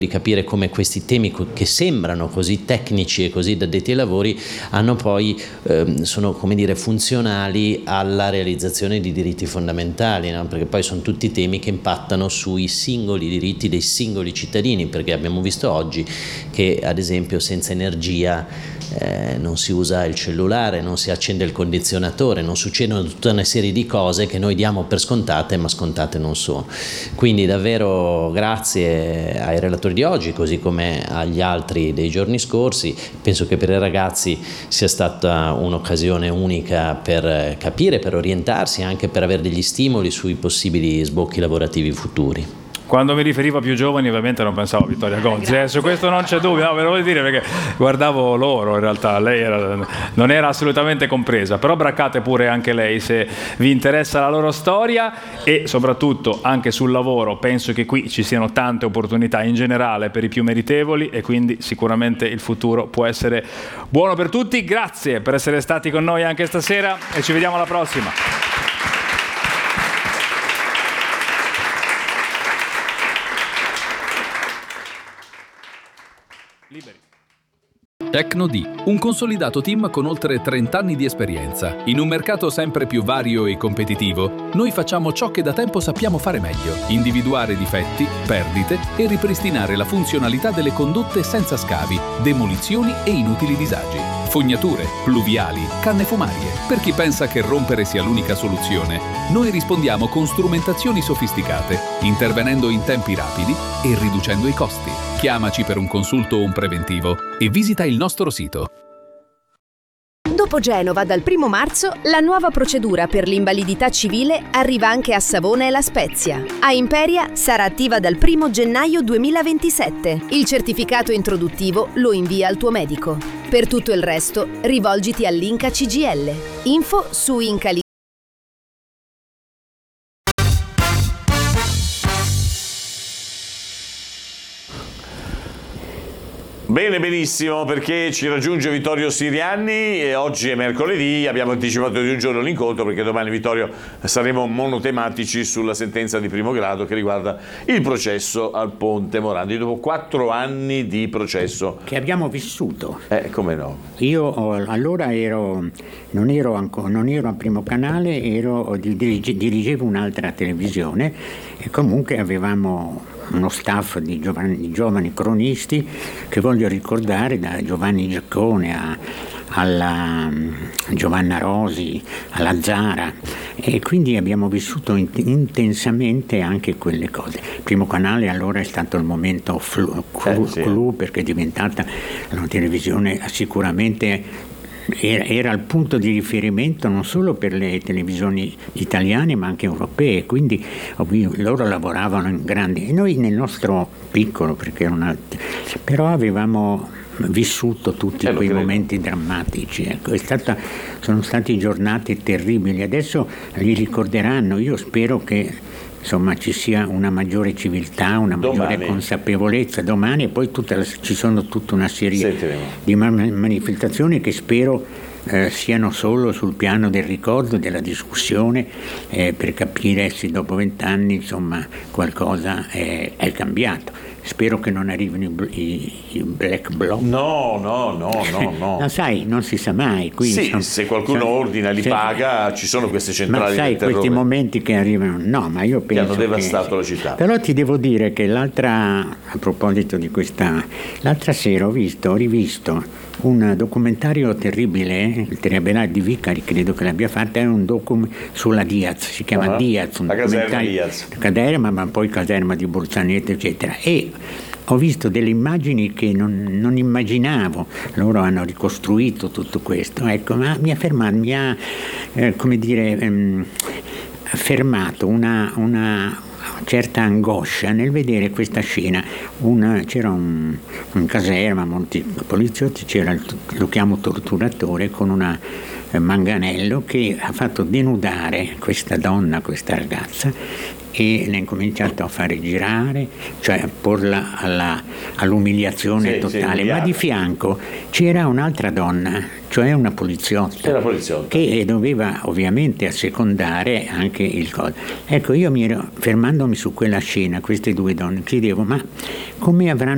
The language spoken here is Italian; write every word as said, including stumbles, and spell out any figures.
di capire come questi temi che sembrano così tecnici e così da addetti ai lavori hanno poi ehm, sono come dire funzionali alla realizzazione di diritti fondamentali, no? Perché poi sono tutti temi che impattano sui singoli diritti dei singoli cittadini, perché abbiamo visto oggi che ad esempio senza energia eh, non si usa il cellulare, non si accende il condizionatore, non succedono tutta una serie di cose che noi diamo per scontate ma scontate non sono. Quindi davvero grazie ai relatori di oggi, così come agli altri dei giorni scorsi. Penso che per i ragazzi sia stata un'occasione unica per capire, per orientarsi, anche per avere degli stimoli sui possibili sbocchi lavorativi futuri. Quando mi riferivo a più giovani ovviamente non pensavo a Vittoria Gozzi, eh, su questo non c'è dubbio, no, ve lo voglio dire perché guardavo loro, in realtà lei era, non era assolutamente compresa, però braccate pure anche lei se vi interessa la loro storia e soprattutto anche sul lavoro. Penso che qui ci siano tante opportunità in generale per i più meritevoli e quindi sicuramente il futuro può essere buono per tutti. Grazie per essere stati con noi anche stasera e ci vediamo alla prossima. Tecnodì, un consolidato team con oltre trenta anni di esperienza. In un mercato sempre più vario e competitivo, noi facciamo ciò che da tempo sappiamo fare meglio: individuare difetti, perdite e ripristinare la funzionalità delle condotte senza scavi, demolizioni e inutili disagi. Fognature, pluviali, canne fumarie. Per chi pensa che rompere sia l'unica soluzione, noi rispondiamo con strumentazioni sofisticate, intervenendo in tempi rapidi e riducendo i costi. Chiamaci per un consulto o un preventivo e visita il nostro sito. Dopo Genova, dal primo marzo, la nuova procedura per l'invalidità civile arriva anche a Savona e La Spezia. A Imperia sarà attiva dal primo gennaio duemilaventisette. Il certificato introduttivo lo invia al tuo medico. Per tutto il resto, rivolgiti all'Inca C G L. Info su Incali. Bene, benissimo, perché ci raggiunge Vittorio Sirianni e oggi è mercoledì, abbiamo anticipato di un giorno l'incontro perché domani, Vittorio, saremo monotematici sulla sentenza di primo grado che riguarda il processo al Ponte Morandi, dopo quattro anni di processo. Che abbiamo vissuto. Eh, come no? Io allora ero, non ero ancora, non ero a Primo Canale, ero, dirige, dirigevo un'altra televisione e comunque avevamo uno staff di giovani, di giovani cronisti che voglio ricordare, da Giovanni Giaccone a, alla Giovanna Rosi, alla Zara, e quindi abbiamo vissuto in, intensamente anche quelle cose. Il Primo Canale allora è stato il momento flu, clou, eh, sì. clou perché è diventata una televisione sicuramente. Era, era il punto di riferimento non solo per le televisioni italiane ma anche europee, quindi ovvio, loro lavoravano in grandi e noi nel nostro piccolo, perché era una, però avevamo vissuto tutti eh, quei credo. momenti drammatici, ecco. È stata, sono stati giornate terribili, adesso li ricorderanno. Io spero che insomma ci sia una maggiore civiltà, una maggiore domani. consapevolezza domani, e poi tutta la, ci sono tutta una serie Sentiremo. di man- manifestazioni che spero eh, siano solo sul piano del ricordo, della discussione, eh, per capire se dopo vent'anni insomma qualcosa è, è cambiato. Spero che non arrivino i, i black bloc. No, no, no, no, no. No, sai, non si sa mai. Qui sì, sono, se qualcuno sono, ordina, li se, paga, ci sono queste centrali. Ma sai, questi momenti che arrivano, no, ma io penso che hanno devastato che, la città. Però ti devo dire che l'altra, a proposito di questa, l'altra sera ho visto, ho rivisto un documentario terribile, il Tribunale di Vicari, credo che l'abbia fatto, è un docu sulla Diaz, si chiama uh-huh. Diaz, un la caserma Diaz. Caserma, ma poi caserma di Bolzaneto, eccetera. E ho visto delle immagini che non, non immaginavo, loro hanno ricostruito tutto questo, ecco, ma mi ha fermato, mi ha, eh, come dire, ehm, fermato una, una certa angoscia nel vedere questa scena. Una, c'era un, un caserma, molti poliziotti, c'era il, lo chiamo torturatore, con una eh, manganello che ha fatto denudare questa donna, questa ragazza, e l'ha incominciato a fare girare, cioè a porla alla, all'umiliazione sì, totale, sì, ma di fianco c'era un'altra donna, cioè una poliziotta, poliziotta che doveva ovviamente assecondare anche il coso. Ecco, io mi ero, fermandomi su quella scena, queste due donne, chiedevo, ma come avranno